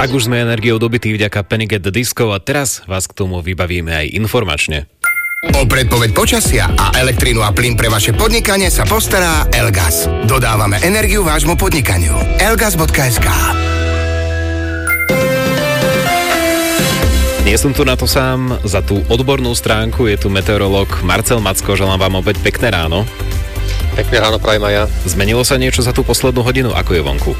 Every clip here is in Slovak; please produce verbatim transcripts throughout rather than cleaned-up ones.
Tak už sme energiou dobití vďaka Panic at the Disco a teraz vás k tomu vybavíme aj informačne. O predpoveď počasia a elektrínu a plyn pre vaše podnikanie sa postará Elgas. Dodávame energiu vášmu podnikaniu. elgas bodka es ká. Nie som tu na to sám, za tú odbornú stránku je tu meteorológ Marcel Macko, želám vám opäť pekné ráno. Pekné ráno prajem aj ja. Zmenilo sa niečo za tú poslednú hodinu, ako je vonku?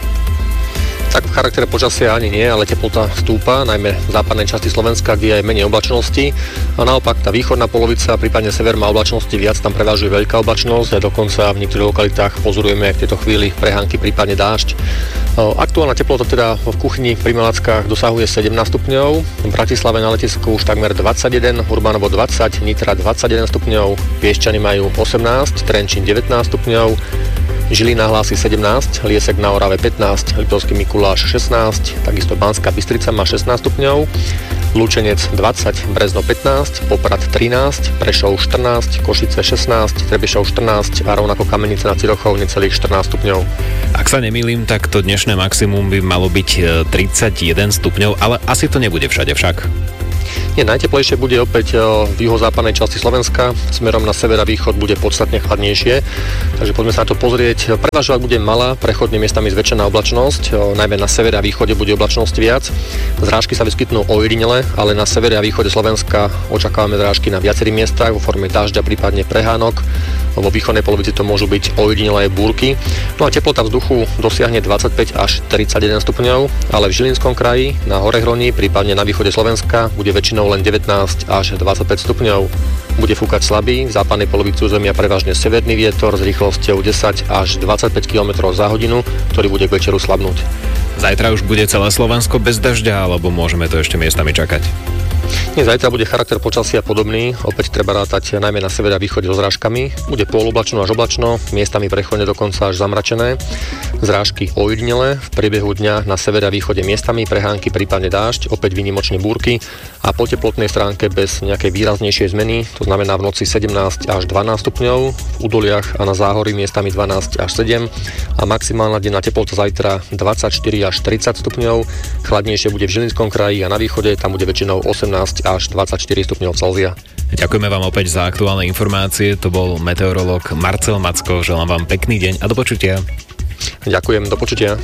Tak v charaktere počasia ani nie, ale teplota stúpa, najmä v západnej časti Slovenska, kde je aj menej oblačnosti. A naopak tá východná polovica, prípadne sever má oblačnosti viac, tam prevažuje veľká oblačnosť a dokonca v niektorých lokalitách pozorujeme aj v tejto chvíli prehánky, prípadne dážď. Aktuálna teplota teda v kuchyni pri Malackách dosahuje sedemnásť stupňov, v Bratislave na letisku už takmer dvadsaťjeden, Urbanovo dvadsať, Nitra dvadsaťjeden stupňov, Piešťany majú osemnásť, Trenčín devätnásť stupňov, Žilina hlási sedemnásť, Liesek na Orave pätnásť, Liptovský Mikuláš šestnásť, takisto Banská Bystrica má šestnásť stupňov, Lučenec dvadsať, Brezno pätnásť, Poprad trinásť, Prešov štrnásť, Košice šestnásť, Trebišov štrnásť a rovnako Kamenice nad Cirochou necelých štrnásť stupňov. Ak sa nemýlim, tak to dnešné maximum by malo byť tridsaťjeden stupňov, ale asi to nebude všade však. Nie, najteplejšie bude opäť v juhozápadnej časti Slovenska, smerom na sever a východ bude podstatne chladnejšie, takže poďme sa na to pozrieť. Prevažovať bude malá, prechodne miestami zväčšená oblačnosť, najmä na severe a východe bude oblačnosť viac. Zrážky sa vyskytnú ojedinele, ale na severe a východe Slovenska očakávame zrážky na viacerých miestach vo forme dažďa, prípadne prehánok. Vo východnej polovici to môžu byť ojedinelé búrky. No a teplota vzduchu dosiahne dvadsaťpäť až tridsaťjeden stupňov, ale v Žilinskom kraji, na Horehroni, prípadne na východe Slovenska bude väčšinou len devätnásť až dvadsaťpäť stupňov. Bude fúkať slabý, v západnej polovici územia prevažne severný vietor s rýchlosťou desať až dvadsaťpäť kilometrov za hodinu, ktorý bude k večeru slabnúť. Zajtra už bude celé Slovensko bez dažďa, alebo môžeme to ešte miestami čakať? Nie, zajtra bude charakter počasia podobný, opäť treba rátať najmä na severe a východe so zrážkami. Bude poloblačno až oblačno, miestami prechodne dokonca až zamračené. Zrážky ojedinele, v priebehu dňa na severe a východe miestami prehánky, prípadne dážď, opäť výnimočné búrky a po teplotnej stránke bez nejakej výraznejšej zmeny, to znamená v noci sedemnásť až dvanásť stupňov, v údoliach a na záhorí miestami dvanásť až sedem a maximálna denná teplota zajtra dvadsaťštyri až tridsať stupňov. Chladnejšie bude v Žilinskom kraji a na východe, tam bude väčšinou osemnásť až dvadsaťštyri stupňov Celzia. Ďakujeme vám opäť za aktuálne informácie. To bol meteorológ Marcel Macko. Želám vám pekný deň a do počutia. Ďakujem, do počutia.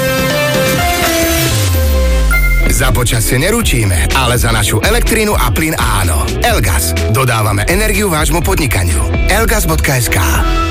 Za počasie neručíme, ale za našu elektrínu a plyn áno. Elgas. Dodávame energiu vášmu podnikaniu. elgas bodka es ká.